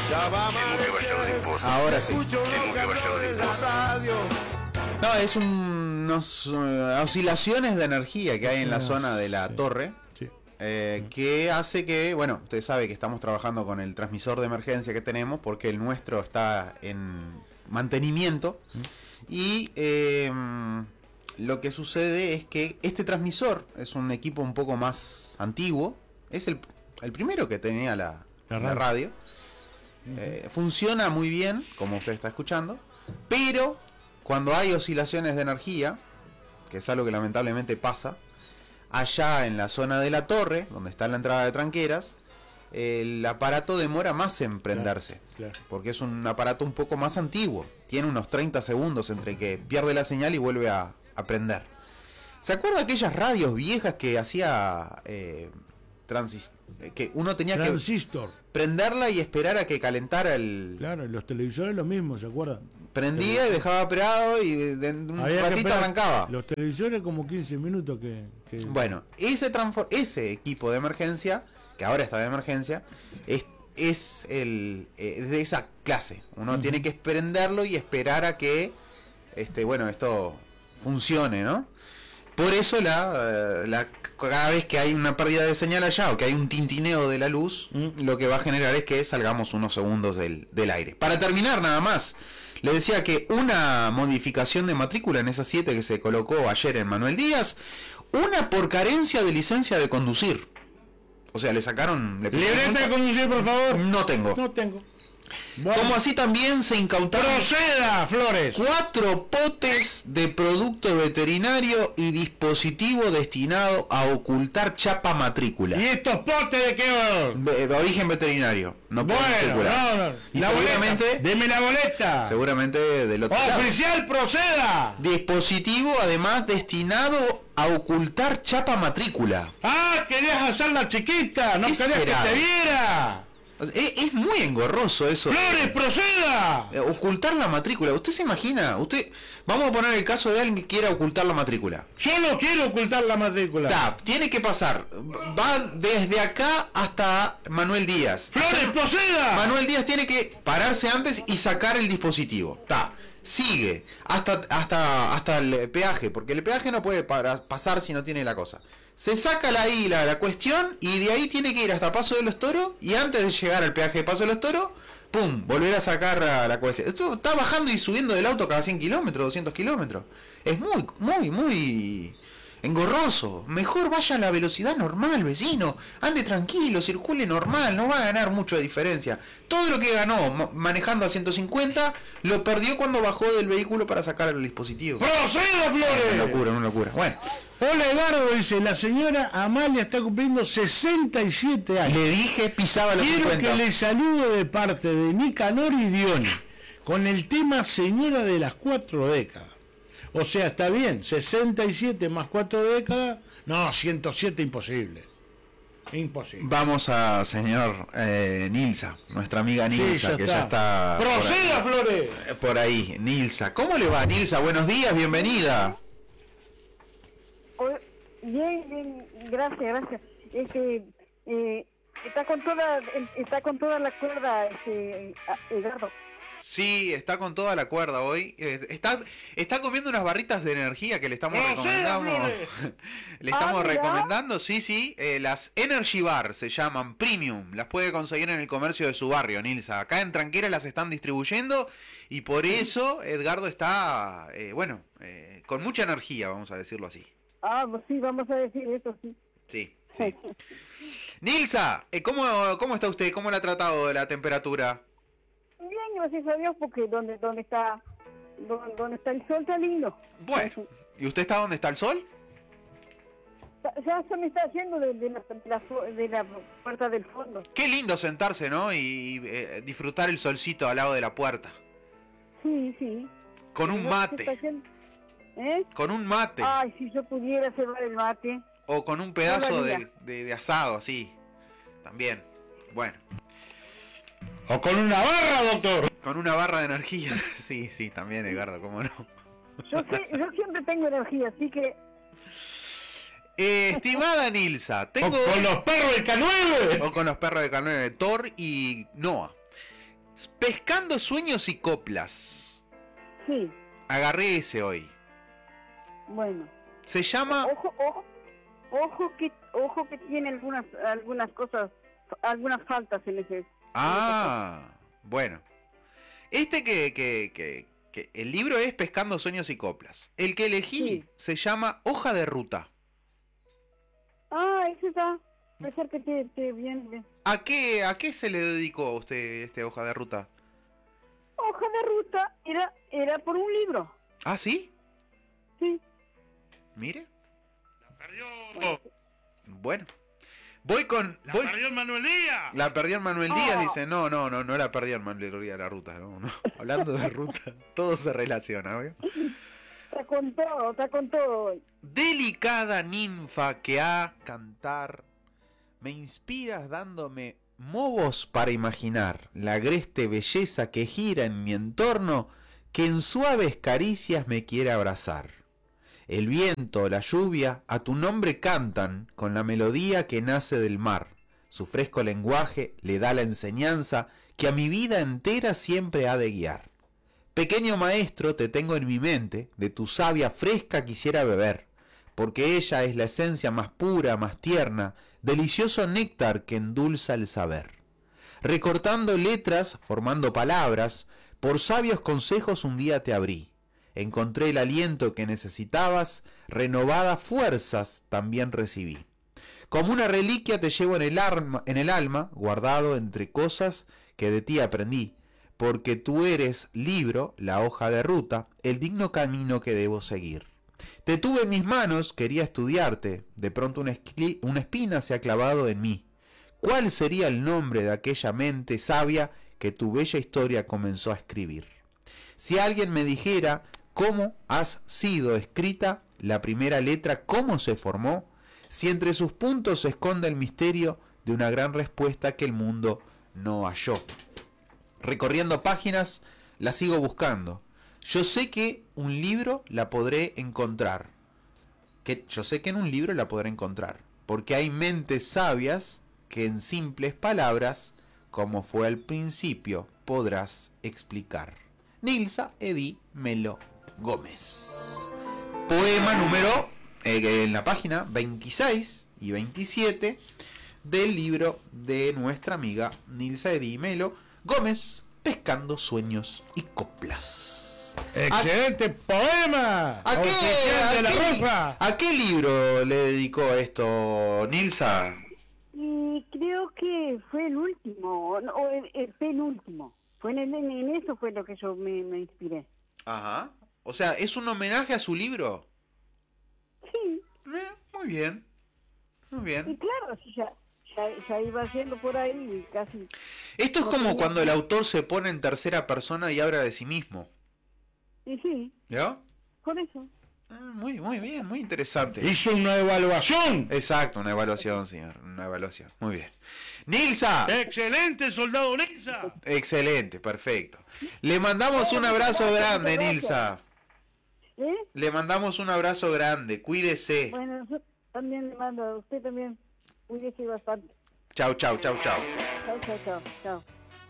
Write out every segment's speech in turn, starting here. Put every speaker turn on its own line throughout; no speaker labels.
Temo que bajar los impuestos.
Ahora sí.
Temo que bajar los impuestos.
No, es unos oscilaciones de energía que hay en la zona de la torre.
Sí.
Que hace que, bueno, usted sabe que estamos trabajando con el transmisor de emergencia que tenemos porque el nuestro está en mantenimiento y lo que sucede es que este transmisor es un equipo un poco más antiguo, es el primero que tenía la radio. Funciona muy bien, como usted está escuchando, pero cuando hay oscilaciones de energía, que es algo que lamentablemente pasa, allá en la zona de la torre, donde está la entrada de tranqueras, el aparato demora más en prenderse.
Claro.
Porque es un aparato un poco más antiguo. Tiene unos 30 segundos entre que pierde la señal y vuelve a prender. ¿Se acuerda aquellas radios viejas que hacía que uno tenía
transistor,
que prenderla y esperar a que calentara el...
Claro, los televisores lo mismo, ¿se acuerdan?
Prendía y dejaba pegado y de un ratito arrancaba.
Los televisores como 15 minutos que...
Bueno, ese equipo de emergencia, que ahora está de emergencia, es de esa clase. Uno tiene que prenderlo y esperar a que esto funcione, ¿no? Por eso cada vez que hay una pérdida de señal allá o que hay un tintineo de la luz, lo que va a generar es que salgamos unos segundos del aire. Para terminar nada más, le decía que una modificación de matrícula en esa 7 que se colocó ayer en Manuel Díaz, una por carencia de licencia de conducir. O sea, le sacaron...
¿Libreta de conducir, por favor?
No tengo. Bueno. Como así también se incautaron...
¡Proceda, Flores!
4 potes de producto veterinario y dispositivo destinado a ocultar chapa matrícula.
¿Y estos potes de qué?
De origen veterinario. No puedo circular.
No.
Y
la
seguramente...
boleta. ¡Deme la boleta!
Seguramente del otro lado.
¡Oficial, proceda!
Dispositivo además destinado a ocultar chapa matrícula.
¡Ah, querías hacerla chiquita! ¡No querías que te viera!
Es muy engorroso eso.
¡Flores, proceda!
Ocultar la matrícula. ¿Usted se imagina? Vamos a poner el caso de alguien que quiera ocultar la matrícula.
Yo no quiero ocultar la matrícula.
Tiene que pasar. Va desde acá hasta Manuel Díaz.
¡Flores, proceda!
Manuel Díaz tiene que pararse antes y sacar el dispositivo. Sigue hasta el peaje, porque el peaje no puede pasar si no tiene la cosa. Se saca la cuestión y de ahí tiene que ir hasta Paso de los Toros y antes de llegar al peaje de Paso de los Toros, ¡pum!, volver a sacar la cuestión. Esto está bajando y subiendo del auto cada 100 kilómetros, 200 kilómetros. Es muy engorroso. Mejor vaya a la velocidad normal, vecino. Ande tranquilo, circule normal, no va a ganar mucho de diferencia. Todo lo que ganó manejando a 150 lo perdió cuando bajó del vehículo para sacar el dispositivo.
¡Proceda, Flores!
Una locura. Bueno.
Hola, Eduardo, dice, la señora Amalia está cumpliendo 67 años.
Le dije, pisaba los 50.
Quiero que le saludo de parte de Nicanor y Diony con el tema Señora de las 4 décadas. O sea, está bien, 67 más 4 décadas, no, 107 imposible. Imposible.
Vamos a señor Nilsa, nuestra amiga Nilsa, que ya está...
¡Proceda, Flores!
Por ahí, Nilsa. ¿Cómo le va, Nilsa? Buenos días, bienvenida.
Bien, gracias. Está con toda la cuerda, Edgardo.
Sí, está con toda la cuerda hoy. Está comiendo unas barritas de energía que le estamos recomendando. Le estamos recomendando, sí. Las Energy Bar se llaman Premium. Las puede conseguir en el comercio de su barrio, Nilsa. Acá en Tranquera las están distribuyendo y por eso Edgardo está, con mucha energía, vamos a decirlo así.
Pues sí, vamos a decir eso, sí.
Sí. Nilsa, ¿cómo está usted? ¿Cómo le ha tratado de la temperatura?
Bien, gracias a Dios, porque donde está el sol está lindo.
Bueno, ¿y usted está donde está el sol?
Ya se me está haciendo de la puerta del fondo.
Qué lindo sentarse, ¿no? Y disfrutar el solcito al lado de la puerta.
Sí.
Con un mate. Con un mate.
Ay, si yo pudiera cebar el mate.
O con un pedazo de asado, así. También. Bueno.
O con una barra, doctor.
Con una barra de energía. Sí, también, Edgardo, cómo no.
Yo siempre tengo energía, así que...
estimada Nilsa, tengo...
¿O con los perros de K9?
O con los perros de K9, Thor y Noah. Pescando sueños y coplas.
Sí,
Agarré ese hoy.
bueno.
Se llama...
Ojo que tiene algunas cosas, algunas faltas en ese.
Bueno. Que el libro es Pescando sueños y coplas. El que elegí
Sí.
se llama Hoja de ruta.
Ese está. Puede ser que te viene.
¿A qué se le dedicó a usted hoja de ruta?
Hoja de ruta era por un libro.
¿Ah, sí?
Sí.
Mire.
La perdió.
Bueno.
Perdió el Manuel Díaz.
La perdió en Manuel Díaz, dice. No la perdió en Manuel Díaz la ruta. No. Hablando de ruta, todo se relaciona, ¿ve?
Está con todo hoy.
Delicada ninfa que a cantar, me inspiras dándome mohos para imaginar la agreste belleza que gira en mi entorno, que en suaves caricias me quiere abrazar. El viento, la lluvia, a tu nombre cantan con la melodía que nace del mar. Su fresco lenguaje le da la enseñanza que a mi vida entera siempre ha de guiar. Pequeño maestro, te tengo en mi mente, de tu savia fresca quisiera beber, porque ella es la esencia más pura, más tierna, delicioso néctar que endulza el saber. Recortando letras, formando palabras, por sabios consejos un día te abrí. Encontré el aliento que necesitabas, renovadas fuerzas también recibí. Como una reliquia te llevo en el alma, guardado entre cosas que de ti aprendí, porque tú eres libro, la hoja de ruta, el digno camino que debo seguir. Te tuve en mis manos, quería estudiarte, de pronto una espina se ha clavado en mí. ¿Cuál sería el nombre de aquella mente sabia que tu bella historia comenzó a escribir? Si alguien me dijera cómo has sido escrita, la primera letra, cómo se formó, si entre sus puntos se esconde el misterio de una gran respuesta que el mundo no halló. Recorriendo páginas, la sigo buscando. Yo sé que un libro la podré encontrar. Porque hay mentes sabias que en simples palabras, como fue al principio, podrás explicar. Nilsa Eddy Melo Gómez. Poema número, en la página 26 y 27 del libro de nuestra amiga Nilsa Eddy Melo Gómez, Pescando sueños y coplas.
¡Excelente poema! Oficial de la Rosa.
¿A qué libro le dedicó esto, Nilsa?
Y creo que fue el último, o el penúltimo. En eso fue lo que yo me inspiré.
Ajá. O sea, ¿es un homenaje a su libro?
Sí.
Muy bien. Muy
Y
bien.
claro, sí, ya iba haciendo por ahí y casi.
Esto es
no
como
tenía
cuando el
tiempo.
autor se pone en tercera persona y habla de sí mismo.
Y sí,
¿Ya?
por eso.
Muy bien, muy interesante.
Hizo una evaluación.
Exacto, una evaluación, señor. Una evaluación. Muy bien. Nilsa.
¡Excelente, soldado Nilsa!
Excelente, perfecto. Le mandamos un abrazo grande, Nilsa.
¿Eh?
Le mandamos un abrazo grande. Cuídese.
Bueno, yo también le mando a usted también. Cuídese bastante.
Chau.
Chao, chao.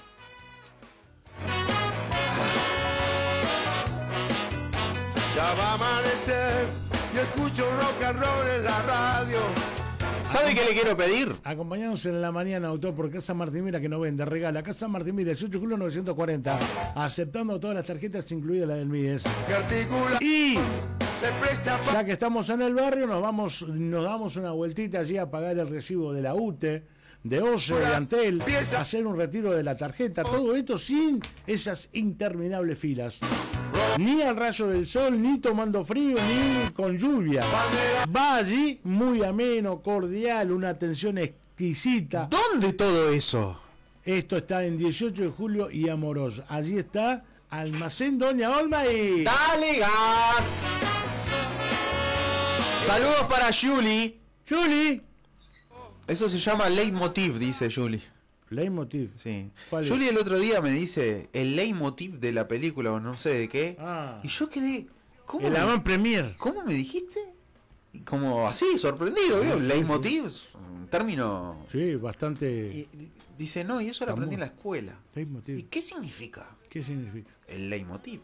Ya va a amanecer y escucho rock and roll en la radio.
¿Sabe qué le quiero pedir?
Acompañanos en la mañana, autor, por Casa Martín Mira, que no vende, regala. Casa Martín Mira, 18 julio 940, aceptando todas las tarjetas, incluida la del MIDES.
Que articula
Y
se presta
ya que estamos en el barrio, nos damos una vueltita allí a pagar el recibo de la UTE, de OCE, de Antel, hacer un retiro de la tarjeta, todo esto sin esas interminables filas. Ni al rayo del sol, ni tomando frío, ni con lluvia. Va allí muy ameno, cordial, una atención exquisita.
¿Dónde todo eso?
Esto está en 18 de julio y Amorós. Allí está Almacén Doña Olma y...
¡Dale gas! Saludos para Julie.
¡Julie!
Eso se llama leitmotiv, dice Julie.
Leitmotiv.
Sí.
¿Cuál es?
Julie el otro día me dice el leitmotiv de la película o no sé de qué.
Ah.
Y yo quedé... ¿Cómo
El
me,
avant premier.
¿Cómo me dijiste? Y como así, sorprendido, ¿vio? Leitmotiv es un término...
Sí, bastante.
Y dice, no, y eso lo aprendí en la escuela.
Leitmotiv.
¿Y qué significa
¿Qué significa?
el leitmotiv?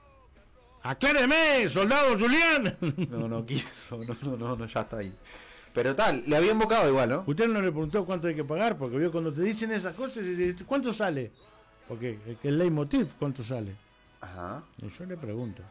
¡Acláreme, soldado Julián!
No quiso, no, ya está ahí. Pero tal, le había invocado igual, ¿no?
Usted no le preguntó cuánto hay que pagar, porque vio cuando te dicen esas cosas, ¿cuánto sale? Porque el leitmotiv, ¿cuánto sale?
Ajá.
Y yo le pregunto.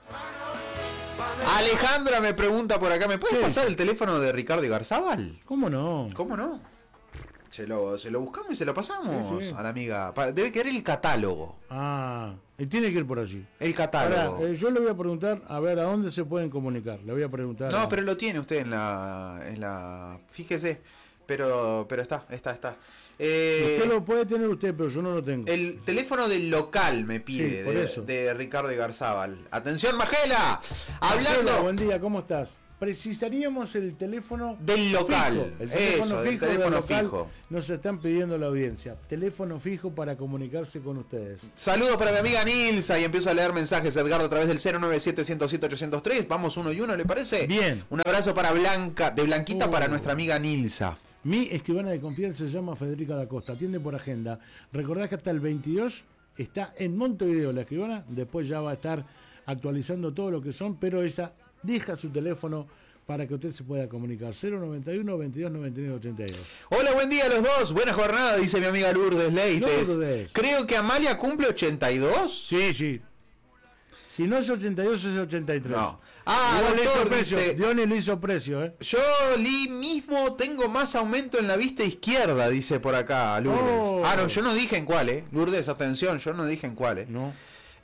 Alejandra me pregunta por acá, ¿me puedes
Sí.
pasar el teléfono de Ricardo Igarzábal?
¿Cómo no?
¿Cómo no? Se lo buscamos y se lo pasamos
Sí.
a la amiga. Debe querer el catálogo.
Ah, y tiene que ir por allí.
El catálogo.
Ahora, yo le voy a preguntar, a ver, ¿a dónde se pueden comunicar? Le voy a preguntar.
No, pero lo tiene usted en la... Fíjese. Pero está.
Usted lo puede tener usted, pero yo no lo tengo.
El teléfono del local me pide,
Sí, por eso.
de Ricardo Igarzábal. ¡Atención, Magela!
Hola,
Hablando
buen día, ¿cómo estás? Precisaríamos el teléfono
del local.
fijo. El teléfono
Eso, del
fijo
teléfono
del local.
fijo.
Nos están pidiendo la audiencia. Teléfono fijo para comunicarse con ustedes.
Saludos para mi amiga Nilsa y empiezo a leer mensajes, Edgardo, a través del 097-107-803. Vamos uno y uno, ¿le parece?
Bien.
Un abrazo para Blanquita, para nuestra amiga Nilsa.
Mi escribana de confianza se llama Federica da Costa. Atiende por agenda. Recordad que hasta el 22 está en Montevideo la escribana. Después ya va a estar actualizando todo lo que son, pero ella deja su teléfono para que usted se pueda comunicar. 091 22 99 82.
Hola, buen día a los dos. Buena jornada, dice mi amiga Lourdes Leites.
Lourdes.
Creo que Amalia cumple 82.
Sí. Si no es 82, es 83.
No. Ah,
Igual le hizo
doctor,
precio.
dice,
Diony le hizo precio, ¿eh?
yo mismo tengo más aumento en la vista izquierda, dice por acá Lourdes.
Oh.
Ah, no, yo no dije en cuál, Lourdes, atención, yo no dije en cuál,
No.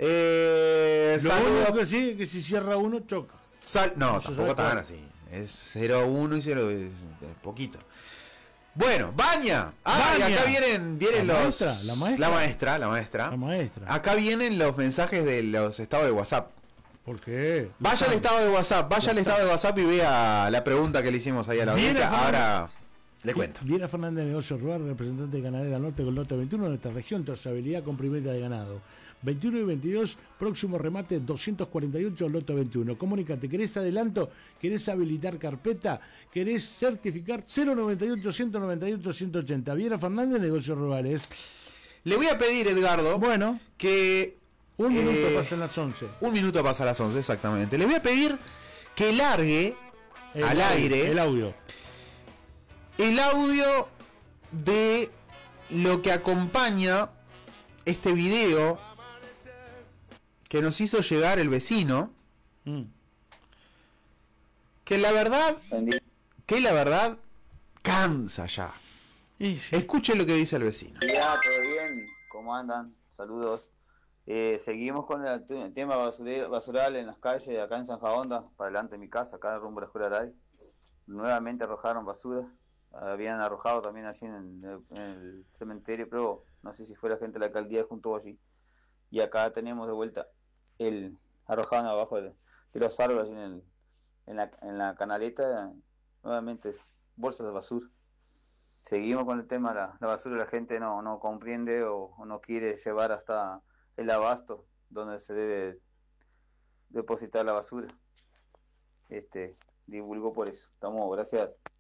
Lo
saludos.
único que sí, que si cierra uno, choca.
No,
se
tampoco
sabe
tan
cuál.
así. Es 0,1 y 0, es poquito. Bueno, Baña. Ah, y
Baña.
acá vienen
¿La
los...
maestra? ¿La maestra?
La maestra.
La maestra.
Acá vienen los mensajes de los estados de WhatsApp.
¿Por qué?
Vaya al estado de WhatsApp y vea la pregunta que le hicimos ahí a la
Viene
audiencia.
Fernando.
Ahora le cuento.
Viera Fernández de Negocio Rural, representante de Ganadera Norte con lote 21 de nuestra región, trazabilidad con primera de ganado. 21 y 22, próximo remate 248, lote 21. Comunícate, ¿querés adelanto? ¿Querés habilitar carpeta? ¿Querés certificar? 098 198 180. Viera Fernández, Negocios Rurales.
Le voy a pedir, Edgardo,
Bueno,
que...
un minuto pasan las 11.
Un minuto pasa a las 11, exactamente. Le voy a pedir que largue al aire
El audio.
el audio de lo que acompaña este video que nos hizo llegar el vecino, que la verdad cansa ya. Escuche lo que dice el vecino.
Ya, todo bien, ¿cómo andan? Saludos. Seguimos con el tema basural en las calles de acá en San Jaonda, para delante de mi casa, acá rumbo a la escuela Aray. Nuevamente arrojaron basura. Habían arrojado también allí en el cementerio, pero no sé si fue la gente de la alcaldía junto allí. Y acá tenemos de vuelta arrojaron abajo de los árboles en la canaleta, nuevamente bolsas de basura. Seguimos con el tema de la basura, la gente no comprende o no quiere llevar hasta el abasto donde se debe depositar la basura. Divulgo por eso. Gracias.